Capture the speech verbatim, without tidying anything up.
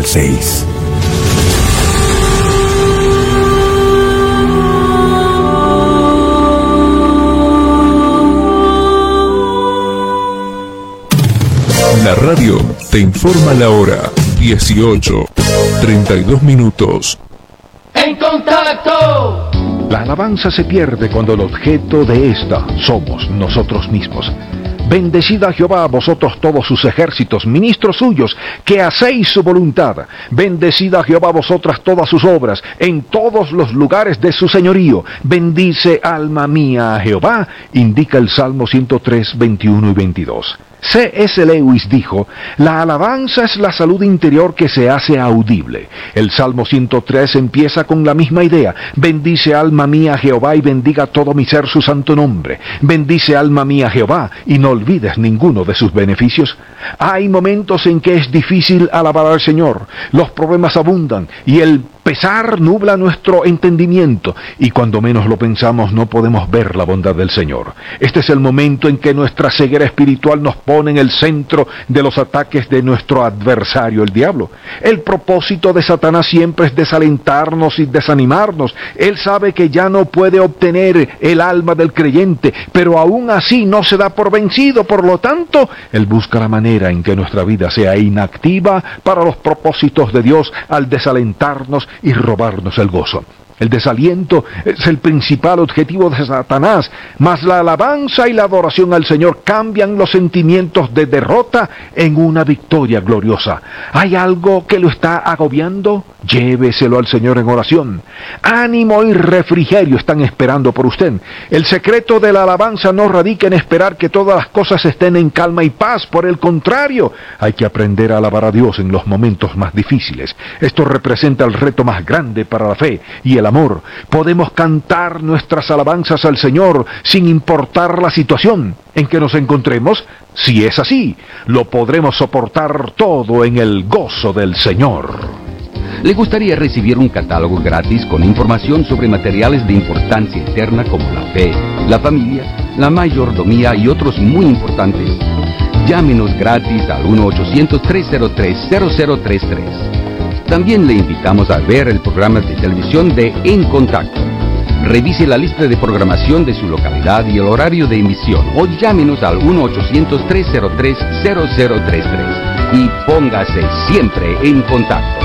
al seis. La radio te informa la hora dieciocho, treinta y dos minutos. ¡En contacto! La alabanza se pierde cuando el objeto de esta somos nosotros mismos. Bendecid a Jehová vosotros todos sus ejércitos, ministros suyos, que hacéis su voluntad. Bendecid a Jehová vosotras todas sus obras, en todos los lugares de su señorío. Bendice alma mía a Jehová, indica el Salmo ciento tres, veintiuno y veintidós. C S Lewis dijo, la alabanza es la salud interior que se hace audible. El Salmo ciento tres empieza con la misma idea. Bendice alma mía a Jehová y bendiga todo mi ser su santo nombre. Bendice alma mía a Jehová y no olvides ninguno de sus beneficios. Hay momentos en que es difícil alabar al Señor. Los problemas abundan y el pesar nubla nuestro entendimiento, y cuando menos lo pensamos no podemos ver la bondad del Señor. Este es el momento en que nuestra ceguera espiritual nos pone en el centro de los ataques de nuestro adversario, el diablo. El propósito de Satanás siempre es desalentarnos y desanimarnos. Él sabe que ya no puede obtener el alma del creyente, pero aún así no se da por vencido. Por lo tanto, él busca la manera en que nuestra vida sea inactiva para los propósitos de Dios al desalentarnos y robarnos el gozo. El desaliento es el principal objetivo de Satanás, mas la alabanza y la adoración al Señor cambian los sentimientos de derrota en una victoria gloriosa. ¿Hay algo que lo está agobiando? Lléveselo al Señor en oración. Ánimo y refrigerio están esperando por usted. El secreto de la alabanza no radica en esperar que todas las cosas estén en calma y paz. Por el contrario, hay que aprender a alabar a Dios en los momentos más difíciles. Esto representa el reto más grande para la fe y el amor. Podemos cantar nuestras alabanzas al Señor sin importar la situación en que nos encontremos. Si es así, lo podremos soportar todo en el gozo del Señor. ¿Le gustaría recibir un catálogo gratis con información sobre materiales de importancia eterna como la fe, la familia, la mayordomía y otros muy importantes? Llámenos gratis al uno ochocientos, tres cero tres, cero cero tres tres. También le invitamos a ver el programa de televisión de En Contacto. Revise la lista de programación de su localidad y el horario de emisión o llámenos al uno ochocientos, tres cero tres, cero cero tres tres y póngase siempre en contacto.